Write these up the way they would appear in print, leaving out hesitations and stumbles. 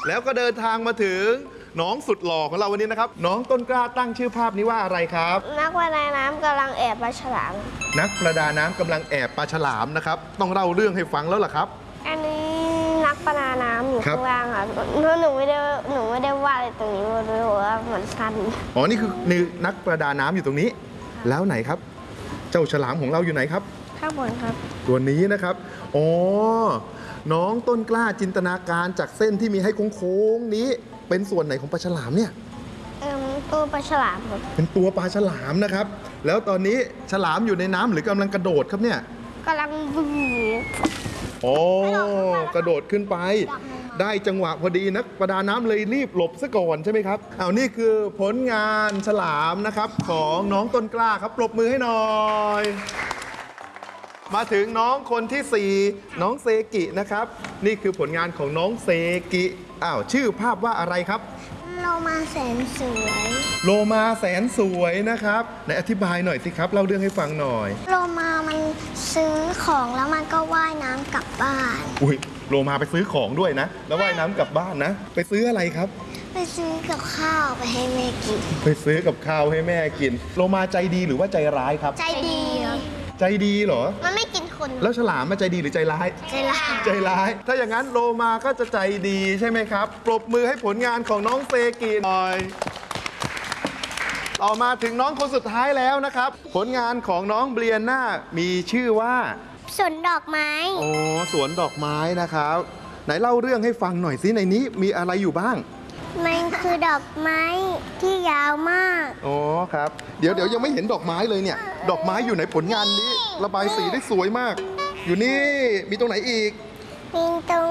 แล้วก็เดินทางมาถึงน้องสุดหล่อของเราวันนี้นะครับน้องต้นกล้าตั้งชื่อภาพนี้ว่าอะไรครับนักประดาน้ำกำลังแอบปลาฉลามนักประดาน้ำกำลังแอบปลาฉลามนะครับต้องเล่าเรื่องให้ฟังแล้วล่ะครับอันนี้นักประดาน้ำอยู่ข้างล่างค่ะหนูไม่ได้วาดอะไรตรงนี้มาด้วยว่าเหมือนสั้นอ๋อนี่คือนักประดาน้ำอยู่ตรงนี้แล้วไหนครับเจ้าฉลามของเราอยู่ไหนครับข้างบนครับตัวนี้นะครับอ๋อน้องต้นกล้าจินตนาการจากเส้นที่มีให้โค้งๆนี้เป็นส่วนไหนของปลาฉลามเนี่ยตัวปลาฉลามครับเป็นตัวปลาฉลามนะครับแล้วตอนนี้ฉลามอยู่ในน้ำหรือกำลังกระโดดครับเนี่ยกำลังวิ่งโอ้กระโดดขึ้นไปได้จังหวะพอดีนักประดาน้ำเลยรีบหลบซะก่อนใช่ไหมครับเอานี่คือผลงานฉลามนะครับของน้องต้นกล้าครับปรบมือให้หน่อยมาถึงน้องคนที่4น้องเซกินะครับนี่คือผลงานของน้องเซกิชื่อภาพว่าอะไรครับโลมาแสนสวยโลมาแสนสวยนะครับไหนอธิบายหน่อยสิครับเล่าเรื่องให้ฟังหน่อยโลมามันซื้อของแล้วมันก็ว่ายน้ำกลับบ้านอุ้ยโลมาไปซื้อของด้วยนะแล้วว่ายน้ำกลับบ้านนะไปซื้ออะไรครับไปซื้อกับข้าวไปให้แม่กินไปซื้อกับข้าวให้แม่กินโลมาใจดีหรือว่าใจร้ายครับใจดีใจดีเหรอมันไม่กินคนแล้วฉลามมันใจดีหรือใจร้ายใจร้ายใจร้ายถ้าอย่างนั้นโลมาก็จะใจดีใช่ไหมครับปรบมือให้ผลงานของน้องเซกิหน่อยต่อมาถึงน้องคนสุดท้ายแล้วนะครับผลงานของน้องเบรียน่ามีชื่อว่าสวนดอกไม้อ๋อสวนดอกไม้นะครับไหนเล่าเรื่องให้ฟังหน่อยสิในนี้มีอะไรอยู่บ้างมันคือดอกไม้ที่ยาวมากอ๋อครับเดี๋ยวยังไม่เห็นดอกไม้เลยเนี่ยดอกไม้อยู่ในผลงานนี้ระบายสีได้สวยมากอยู่นี่มีตรงไหนอีกมีตรง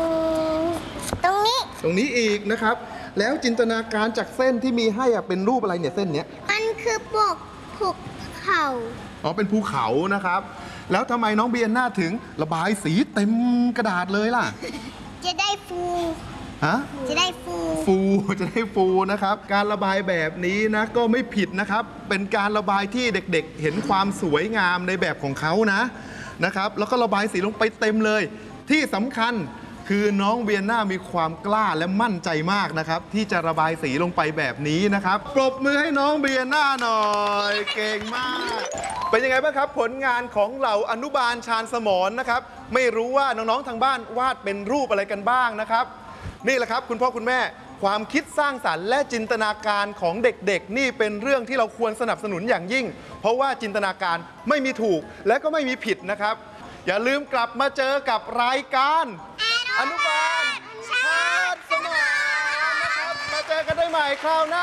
นี้อีกนะครับแล้วจินตนาการจากเส้นที่มีให้เป็นรูปอะไรเนี่ยเส้นเนี้ยมันคือภูเขาอ๋อเป็นภูเขานะครับแล้วทำไมน้องเบียนหน้าถึงระบายสีเต็มกระดาษเลยล่ะจะได้ฟูจะได้ฟูนะครับการระบายแบบนี้นะก็ไม่ผิดนะครับเป็นการระบายที่เด็กๆเห็นความสวยงามในแบบของเขานะครับแล้วก็ระบายสีลงไปเต็มเลยที่สำคัญคือน้องเบียนหน้ามีความกล้าและมั่นใจมากนะครับที่จะระบายสีลงไปแบบนี้นะครับปรบมือให้น้องเบียนหน้าหน่อยเก่งมากเป็นยังไงบ้างครับผลงานของเหล่าอนุบาลชาญสมรนะครับไม่รู้ว่าน้องๆทางบ้านวาดเป็นรูปอะไรกันบ้างนะครับนี่แหละครับคุณพ่อคุณแม่ความคิดสร้างสรรค์และจินตนาการของเด็กๆนี่เป็นเรื่องที่เราควรสนับสนุนอย่างยิ่งเพราะว่าจินตนาการไม่มีถูกและก็ไม่มีผิดนะครับอย่าลืมกลับมาเจอกับรายการอนุบาลชาญสมรนะครับมาเจอกันได้ใหม่คราวหน้า